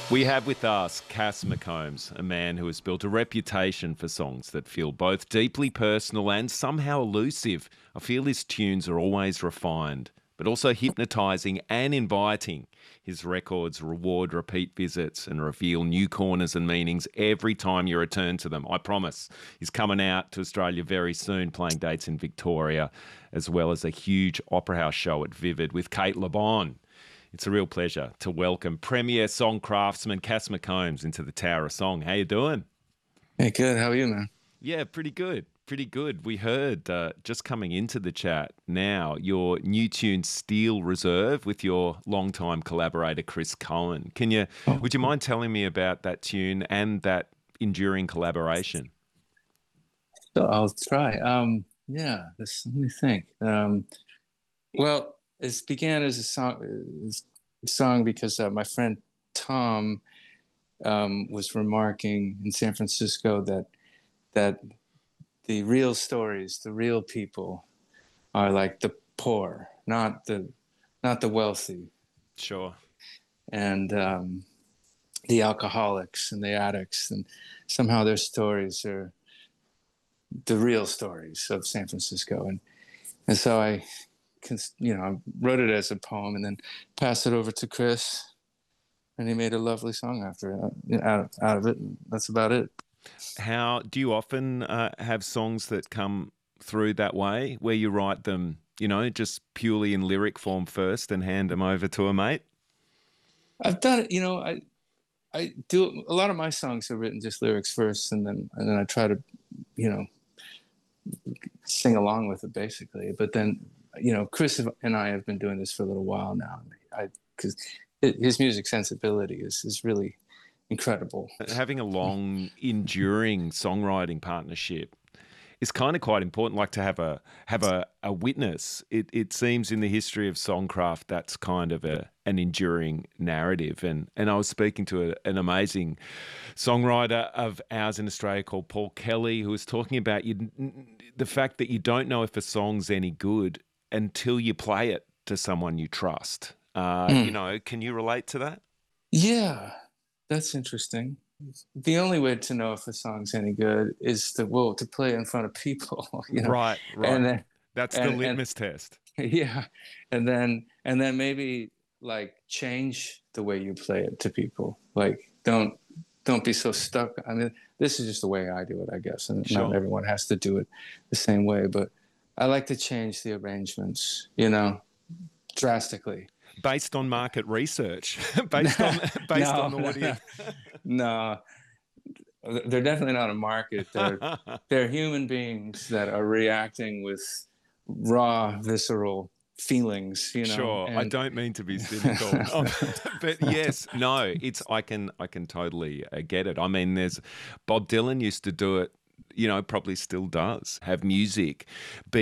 We have with us Cass McCombs, a man who has built a reputation for songs that feel both deeply personal and somehow elusive. I feel his tunes are always refined, but also hypnotising and inviting. His records reward repeat visits and reveal new corners and meanings every time you return to them. I promise. He's coming out to Australia very soon, playing dates in Victoria, as well as a huge opera house show at Vivid with Kate LeBon. It's a real pleasure to welcome premier song craftsman Cass McCombs into the Tower of Song. How you doing? Hey, good. How are you, man? Yeah, pretty good. Pretty good. We heard just coming into the chat now your new tune Steel Reserve with your longtime collaborator Chris Cohen. Oh, Would you cool. mind telling me about that tune and that enduring collaboration? So I'll try. Let me think. Well, it began as a song because my friend Tom was remarking in San Francisco that the real stories, the real people, are like the poor, not the wealthy, Sure. and the alcoholics and the addicts, and somehow their stories are the real stories of San Francisco. And so I wrote it as a poem and then passed it over to Chris, and he made a lovely song after it, out of it. And that's about it. How do you often have songs that come through that way, where you write them, just purely in lyric form first and hand them over to a mate? I've done it. I do a lot of my songs are written just lyrics first, and then I try to you know sing along with it basically. But then Chris and I have been doing this for a little while now. I because his music sensibility is really incredible. Having a long, enduring songwriting partnership is kind of quite important. Like to have a witness. It seems in the history of songcraft that's kind of an enduring narrative. And I was speaking to an amazing songwriter of ours in Australia called Paul Kelly, who was talking about the fact that you don't know if a song's any good until you play it to someone you trust. Mm. Can you relate to that? Yeah, that's interesting. The only way to know if a song's any good is to play it in front of people, Right, and right. then That's the and litmus test. yeah, and then maybe like change the way you play it to people. Like don't be so stuck. I mean, this is just the way I do it, I guess, and not Sure. everyone has to do it the same way. But I like to change the arrangements, drastically. Based on market research, based on based No, on no, no, audience. no. They're definitely not a market. They're human beings that are reacting with raw, visceral feelings, Sure, I and don't mean to be cynical, but yes, no, it's I can totally get it. I mean, there's Bob Dylan used to do it, probably still does have music